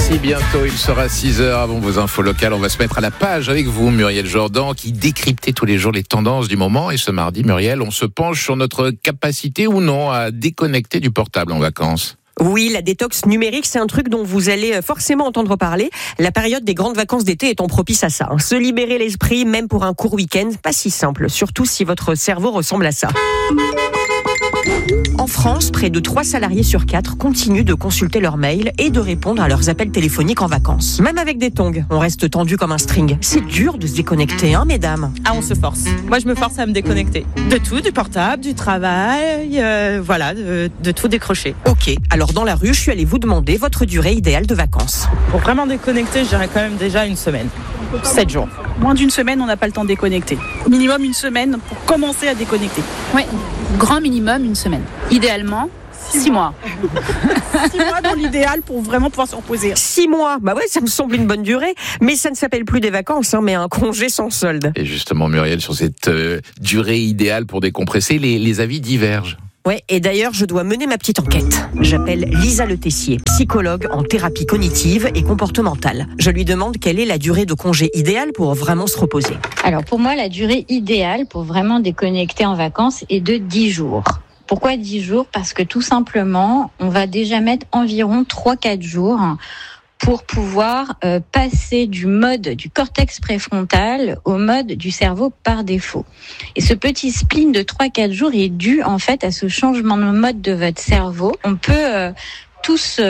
D'ici bientôt, il sera 6h avant vos infos locales. On va se mettre à la page avec vous, Muriel Jourdan, qui décryptait tous les jours les tendances du moment. Et ce mardi, Muriel, on se penche sur notre capacité ou non à déconnecter du portable en vacances. Oui, la détox numérique, c'est un truc dont vous allez forcément entendre parler. La période des grandes vacances d'été étant propice à ça. Se libérer l'esprit, même pour un court week-end, pas si simple. Surtout si votre cerveau ressemble à ça. En France, près de 3 salariés sur 4 continuent de consulter leurs mails et de répondre à leurs appels téléphoniques en vacances. Même avec des tongs, on reste tendu comme un string. C'est dur de se déconnecter, hein, mesdames? Ah, on se force. Moi, je me force à me déconnecter. De tout, du portable, du travail, de tout décrocher. Ok, alors dans la rue, je suis allée vous demander votre durée idéale de vacances. Pour vraiment déconnecter, je dirais quand même déjà une semaine. 7 jours. Moins d'une semaine, on n'a pas le temps de déconnecter. Minimum une semaine pour commencer à déconnecter. Oui, grand minimum une semaine. Idéalement, 6 mois. 6 mois dans l'idéal pour vraiment pouvoir se reposer. 6 mois, bah ouais, ça me semble une bonne durée. Mais ça ne s'appelle plus des vacances, mais un congé sans solde. Et justement, Muriel, sur cette durée idéale pour décompresser, les avis divergent. Ouais, et d'ailleurs, je dois mener ma petite enquête. J'appelle Lisa Le Tessier, psychologue en thérapie cognitive et comportementale. Je lui demande quelle est la durée de congé idéale pour vraiment se reposer. Alors pour moi, la durée idéale pour vraiment déconnecter en vacances est de 10 jours. Pourquoi 10 jours ? Parce que tout simplement, on va déjà mettre environ 3-4 jours pour pouvoir passer du mode du cortex préfrontal au mode du cerveau par défaut. Et ce petit spleen de 3-4 jours est dû en fait à ce changement de mode de votre cerveau. On peut tous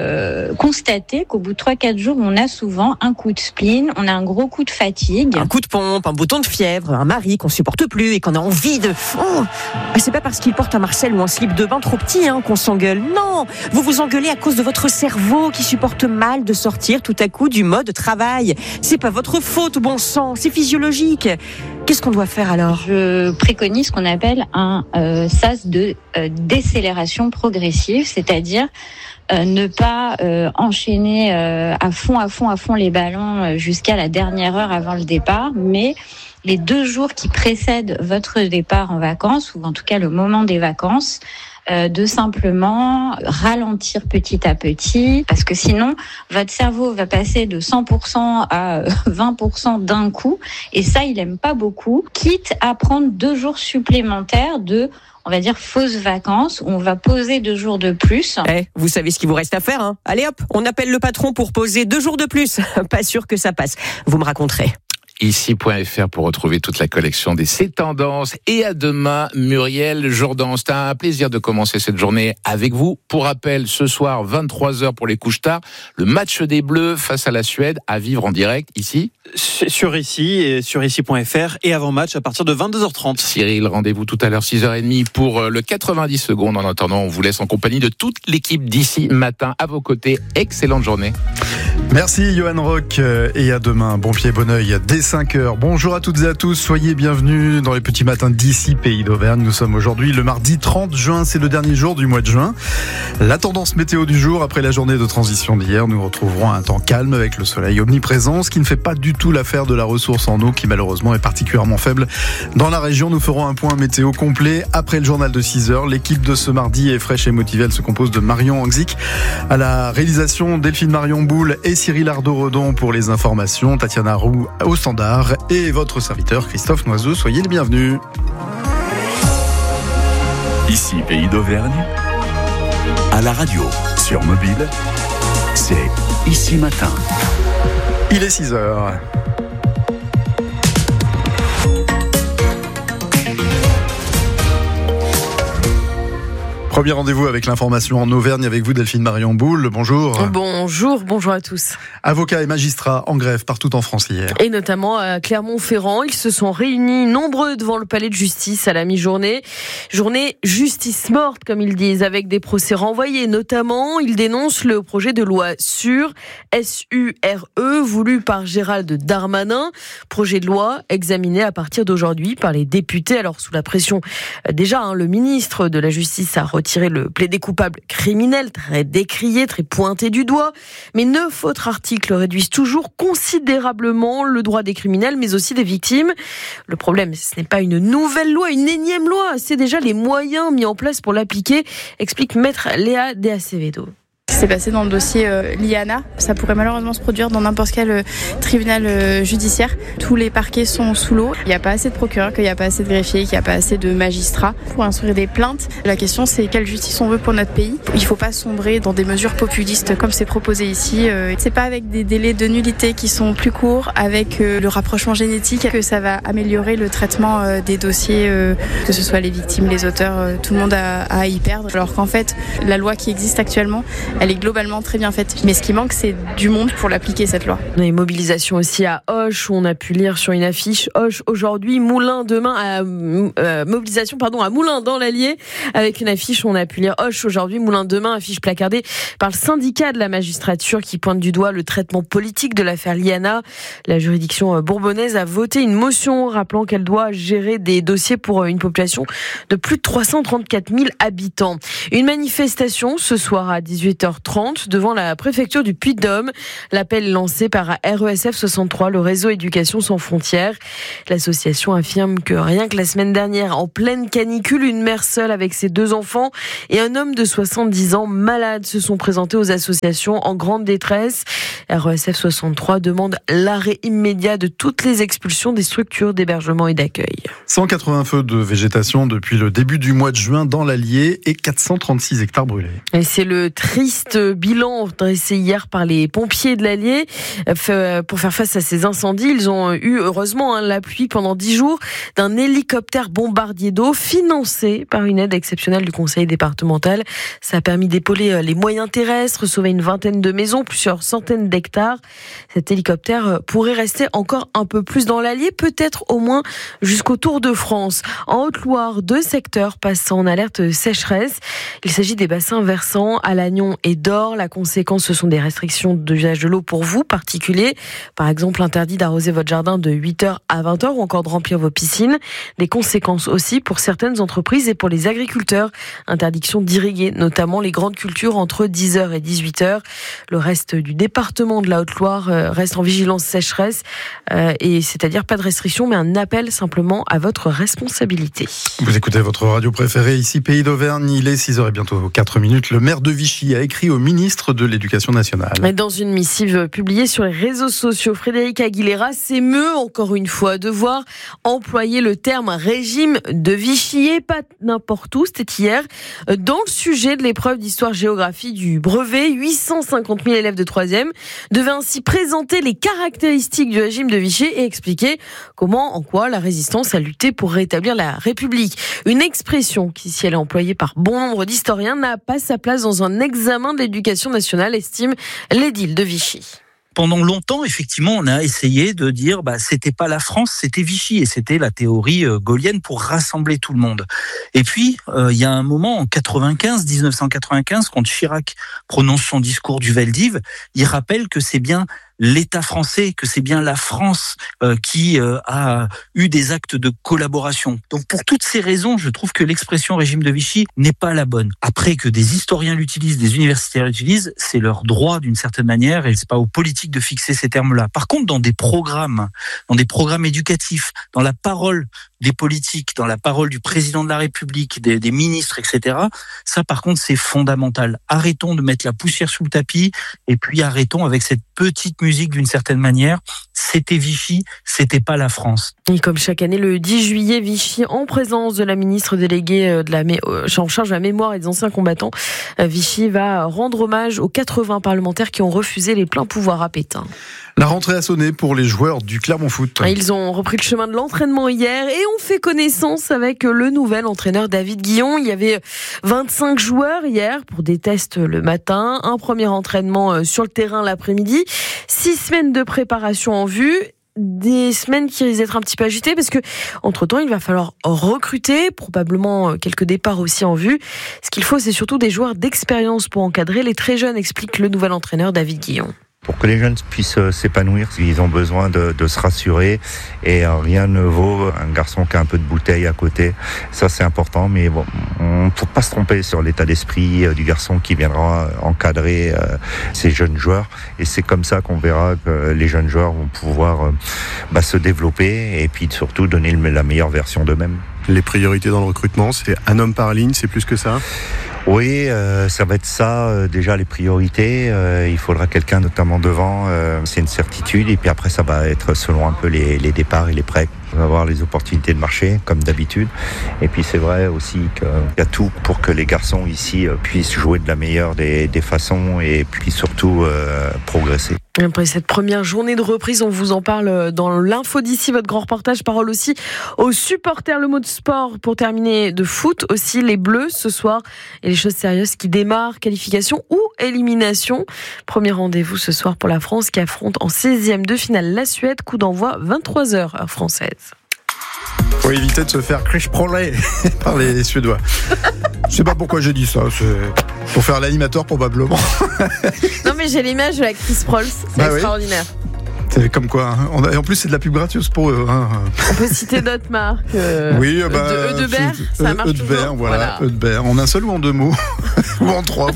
constater qu'au bout de 3-4 jours, on a souvent un coup de spleen, on a un gros coup de fatigue. Un coup de pompe, un bouton de fièvre, un mari qu'on supporte plus et qu'on a envie de... Oh, c'est pas parce qu'il porte un Marcel ou un slip de bain trop petit qu'on s'engueule. Non, vous vous engueulez à cause de votre cerveau qui supporte mal de sortir tout à coup du mode travail. C'est pas votre faute, bon sang, c'est physiologique. Qu'est-ce qu'on doit faire alors ? Je préconise ce qu'on appelle un sas de décélération progressive, c'est-à-dire ne pas enchaîner à fond les ballons jusqu'à la dernière heure avant le départ, mais les 2 jours qui précèdent votre départ en vacances, ou en tout cas le moment des vacances, de simplement ralentir petit à petit, parce que sinon votre cerveau va passer de 100% à 20% d'un coup, et ça il aime pas beaucoup, quitte à prendre 2 jours supplémentaires de, on va dire, fausses vacances, où on va poser 2 jours de plus. Vous savez ce qu'il vous reste à faire, hein ? Allez hop, on appelle le patron pour poser 2 jours de plus. Pas sûr que ça passe. Vous me raconterez. Ici.fr pour retrouver toute la collection des C'est Tendances. Et à demain, Muriel Jourdan. C'est un plaisir de commencer cette journée avec vous. Pour rappel, ce soir, 23h pour les couches tard, le match des Bleus face à la Suède à vivre en direct ici. Sur ici et sur ici.fr et avant match à partir de 22h30. Cyril, rendez-vous tout à l'heure 6h30 pour le 90 secondes. En attendant, on vous laisse en compagnie de toute l'équipe d'ici matin à vos côtés. Excellente journée. Merci Johan Rock et à demain. Bon pied, bon oeil dès 5h. Bonjour à toutes et à tous, soyez bienvenus dans les petits matins d'ici Pays d'Auvergne. Nous sommes aujourd'hui le mardi 30 juin, c'est le dernier jour du mois de juin. La tendance météo du jour, après la journée de transition d'hier, nous retrouverons un temps calme avec le soleil omniprésent, ce qui ne fait pas du tout l'affaire de la ressource en eau qui malheureusement est particulièrement faible dans la région. Nous ferons un point météo complet après le journal de 6h. L'équipe de ce mardi est fraîche et motivée. Elle se compose de Marion Angzik à la réalisation, Delphine Marion Boule et Cyril Ardo-Redon pour les informations, Tatiana Roux au standard et votre serviteur Christophe Noiseau. Soyez les bienvenus. Ici Pays d'Auvergne, à la radio, sur mobile, c'est Ici Matin. Il est 6h. Premier rendez-vous avec l'information en Auvergne avec vous Delphine Marion Boule. Bonjour. Bonjour à tous. Avocats et magistrats en grève partout en France hier. Et notamment à Clermont-Ferrand, ils se sont réunis nombreux devant le palais de justice à la mi-journée. Journée justice morte comme ils disent, avec des procès renvoyés. Notamment, ils dénoncent le projet de loi SURE, S-U-R-E, voulu par Gérald Darmanin. Projet de loi examiné à partir d'aujourd'hui par les députés. Alors sous la pression, déjà, le ministre de la Justice a retiré le plaidé coupable criminel, très décrié, très pointé du doigt. Mais 9 autres articles réduisent toujours considérablement le droit des criminels, mais aussi des victimes. Le problème, ce n'est pas une nouvelle loi, une énième loi, c'est déjà les moyens mis en place pour l'appliquer, explique maître Léa De Acevedo. Ce qui s'est passé dans le dossier Liana, ça pourrait malheureusement se produire dans n'importe quel tribunal judiciaire. Tous les parquets sont sous l'eau. Il n'y a pas assez de procureurs, qu'il n'y a pas assez de greffiers, qu'il n'y a pas assez de magistrats pour instruire des plaintes. La question, c'est quelle justice on veut pour notre pays. Il ne faut pas sombrer dans des mesures populistes comme c'est proposé ici. C'est pas avec des délais de nullité qui sont plus courts, avec le rapprochement génétique, que ça va améliorer le traitement des dossiers, que ce soit les victimes, les auteurs, tout le monde a à y perdre. Alors qu'en fait, la loi qui existe actuellement, elle est globalement très bien faite. Mais ce qui manque, c'est du monde pour l'appliquer, cette loi. On a une mobilisation aussi à Auch, où on a pu lire sur une affiche Auch aujourd'hui, Moulins demain, mobilisation à Moulins dans l'Allier, avec une affiche où on a pu lire Auch aujourd'hui, Moulins demain, affiche placardée par le syndicat de la magistrature qui pointe du doigt le traitement politique de l'affaire Liana. La juridiction bourbonnaise a voté une motion rappelant qu'elle doit gérer des dossiers pour une population de plus de 334 000 habitants. Une manifestation ce soir à 18h30 devant la préfecture du Puy-de-Dôme. L'appel est lancé par RESF 63, le réseau Éducation sans frontières. L'association affirme que rien que la semaine dernière, en pleine canicule, une mère seule avec ses 2 enfants et un homme de 70 ans malade se sont présentés aux associations en grande détresse. RESF 63 demande l'arrêt immédiat de toutes les expulsions des structures d'hébergement et d'accueil. 180 feux de végétation depuis le début du mois de juin dans l'Allier et 436 hectares brûlés. Et c'est le triste bilan dressé hier par les pompiers de l'Allier. Pour faire face à ces incendies, ils ont eu heureusement l'appui pendant 10 jours d'un hélicoptère bombardier d'eau financé par une aide exceptionnelle du conseil départemental. Ça a permis d'épauler les moyens terrestres, sauver une vingtaine de maisons, plusieurs centaines d'hectares. Cet hélicoptère pourrait rester encore un peu plus dans l'Allier, peut-être au moins jusqu'au Tour de France. En Haute-Loire, 2 secteurs passent en alerte sécheresse. Il s'agit des bassins versants à Lannion et d'Or. La conséquence, ce sont des restrictions d'usage de l'eau pour vous, particuliers. Par exemple, interdit d'arroser votre jardin de 8h à 20h ou encore de remplir vos piscines. Des conséquences aussi pour certaines entreprises et pour les agriculteurs. Interdiction d'irriguer, notamment les grandes cultures entre 10h et 18h. Le reste du département de la Haute-Loire reste en vigilance sécheresse. Et c'est-à-dire pas de restriction, mais un appel simplement à votre responsabilité. Vous écoutez votre radio préférée, ici Pays d'Auvergne, il est 6h et bientôt 4 minutes. Le maire de Vichy a écrit au ministre de l'Éducation nationale. Dans une missive publiée sur les réseaux sociaux, Frédéric Aguilera s'émeut encore une fois de voir employer le terme régime de Vichy et pas n'importe où. C'était hier. Dans le sujet de l'épreuve d'histoire-géographie du brevet, 850 000 élèves de 3e devaient ainsi présenter les caractéristiques du régime de Vichy et expliquer comment, en quoi la résistance a lutté pour rétablir la République. Une expression qui, si elle est employée par bon nombre d'historiens, n'a pas sa place dans un examen de l'éducation nationale, estime l'édile de Vichy. Pendant longtemps, effectivement, on a essayé de dire c'était pas la France, c'était Vichy, et c'était la théorie gaullienne pour rassembler tout le monde. Et puis, il y a un moment, en 1995, quand Chirac prononce son discours du Veldiv, il rappelle que c'est bien l'État français, que c'est bien la France qui a eu des actes de collaboration. Donc pour toutes ces raisons, je trouve que l'expression régime de Vichy n'est pas la bonne. Après que des historiens l'utilisent, des universitaires l'utilisent, c'est leur droit d'une certaine manière et c'est pas aux politiques de fixer ces termes-là. Par contre, dans des programmes éducatifs, dans la parole des politiques, dans la parole du président de la République, des ministres, etc., ça par contre c'est fondamental. Arrêtons de mettre la poussière sous le tapis et puis arrêtons avec cette petite musique d'une certaine manière. C'était Vichy, c'était pas la France. Et comme chaque année, le 10 juillet, Vichy, en présence de la ministre déléguée en charge de la mémoire et des anciens combattants, Vichy va rendre hommage aux 80 parlementaires qui ont refusé les pleins pouvoirs à Pétain. La rentrée a sonné pour les joueurs du Clermont Foot. Ils ont repris le chemin de l'entraînement hier et ont fait connaissance avec le nouvel entraîneur David Guillon. Il y avait 25 joueurs hier pour des tests le matin, un premier entraînement sur le terrain l'après-midi, 6 semaines de préparation en vue. Des semaines qui risquent d'être un petit peu agitées parce que, entre-temps, il va falloir recruter, probablement quelques départs aussi en vue. Ce qu'il faut, c'est surtout des joueurs d'expérience pour encadrer les très jeunes, explique le nouvel entraîneur David Guillon. Pour que les jeunes puissent s'épanouir, ils ont besoin de se rassurer et rien ne vaut un garçon qui a un peu de bouteille à côté. Ça, c'est important, mais bon, on ne faut pas se tromper sur l'état d'esprit du garçon qui viendra encadrer ces jeunes joueurs. Et c'est comme ça qu'on verra que les jeunes joueurs vont pouvoir se développer et puis surtout donner la meilleure version d'eux-mêmes. Les priorités dans le recrutement, c'est un homme par ligne, c'est plus que ça ? Oui, ça va être ça, déjà les priorités. Il faudra quelqu'un notamment devant, c'est une certitude. Et puis après, ça va être selon un peu les départs et les prêts. On va avoir les opportunités de marché, comme d'habitude. Et puis c'est vrai aussi qu'il y a tout pour que les garçons ici puissent jouer de la meilleure des façons et puis surtout progresser. Après cette première journée de reprise, on vous en parle dans l'info d'ici, votre grand reportage. Parole aussi aux supporters, le mot de sport pour terminer, de foot aussi, les Bleus ce soir et les choses sérieuses qui démarrent, qualification ou élimination. Premier rendez-vous ce soir pour la France qui affronte en 16e de finale la Suède, coup d'envoi 23h heure française. Faut éviter de se faire criche-proler par les Suédois. Je sais pas pourquoi j'ai dit ça, c'est pour faire l'animateur probablement. Non mais j'ai l'image de la Chris Prols, c'est extraordinaire. Oui. C'est comme quoi, hein. Et en plus c'est de la pub gratuite pour eux. Hein. On peut citer d'autres marques. Oui, Eudebert, ça marche toujours. Voilà. Eudebert. En un seul ou en deux mots ou en trois.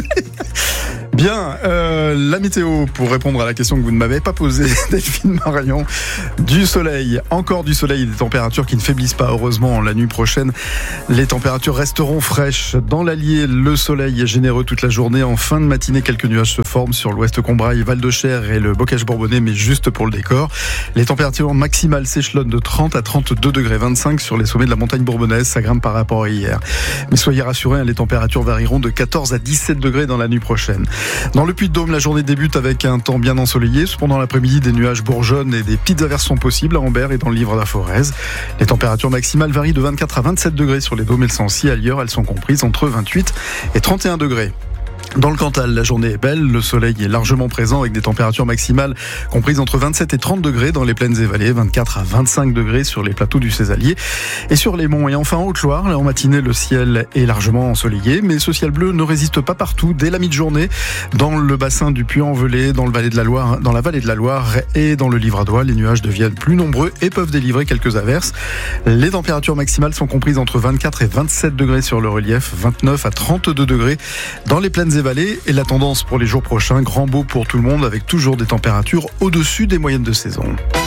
Bien, la météo pour répondre à la question que vous ne m'avez pas posée, Delphine Marion. Du soleil, encore du soleil et des températures qui ne faiblissent pas. Heureusement, la nuit prochaine, les températures resteront fraîches. Dans l'Allier, le soleil est généreux toute la journée. En fin de matinée, quelques nuages se forment sur l'ouest Combrailles, Val-de-Cher et le Bocage-Bourbonnais, mais juste pour le décor. Les températures maximales s'échelonnent de 30 à 32 degrés 25 sur les sommets de la montagne bourbonnaise. Ça grimpe par rapport à hier. Mais soyez rassurés, les températures varieront de 14 à 17 degrés dans la nuit prochaine. Dans le Puy-de-Dôme, la journée débute avec un temps bien ensoleillé. Cependant, l'après-midi, des nuages bourgeonnent et des petites averses sont possibles à Ambert et dans le Livre d'Aforez. Les températures maximales varient de 24 à 27 degrés sur les Dômes et le Sancy. Ailleurs, elles sont comprises entre 28 et 31 degrés. Dans le Cantal, la journée est belle, le soleil est largement présent avec des températures maximales comprises entre 27 et 30 degrés dans les plaines et vallées, 24 à 25 degrés sur les plateaux du Césalier et sur les monts. Et enfin en Haute-Loire, en matinée, le ciel est largement ensoleillé, mais ce ciel bleu ne résiste pas partout. Dès la mi-journée, dans le bassin du Puy-en-Velay, dans la vallée de la Loire et dans le Livradois, les nuages deviennent plus nombreux et peuvent délivrer quelques averses. Les températures maximales sont comprises entre 24 et 27 degrés sur le relief, 29 à 32 degrés dans les plaines et vallées. Et la tendance pour les jours prochains, grand beau pour tout le monde avec toujours des températures au-dessus des moyennes de saison.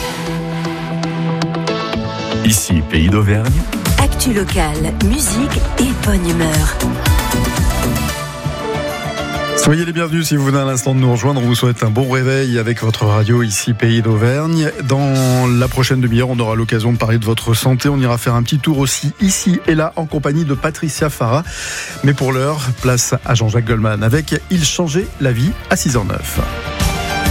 Ici, Pays d'Auvergne. Actu locale, musique et bonne humeur. Soyez les bienvenus si vous venez à l'instant de nous rejoindre. On vous souhaite un bon réveil avec votre radio ici Pays d'Auvergne. Dans la prochaine demi-heure, on aura l'occasion de parler de votre santé. On ira faire un petit tour aussi ici et là en compagnie de Patricia Farah. Mais pour l'heure, place à Jean-Jacques Goldman avec Il changeait la vie à 6h09.